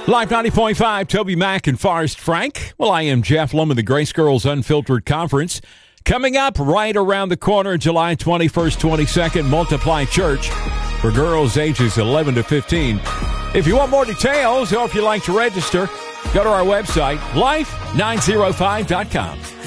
Live 90.5, Toby Mac and Forrest Frank. Well, I am Jeff Lum of the Grace Girls Unfiltered Conference. Coming up right around the corner, July 21st, 22nd, Multiply Church for girls ages 11 to 15. If you want more details or if you'd like to register, go to our website, life905.com.